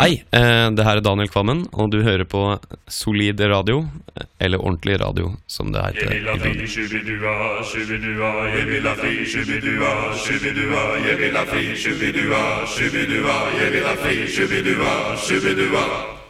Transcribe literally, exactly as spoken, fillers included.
Hei, eh, det her er Daniel Kvammen, og du hører på Solid Radio, eller ordentlig radio, som det heter. Jeg vil ha fri, shubidua, shubidua, jeg vil ha fri, shubidua, shubidua, jeg vil ha fri, shubidua, shubidua, jeg vil ha fri, shubidua, shubidua.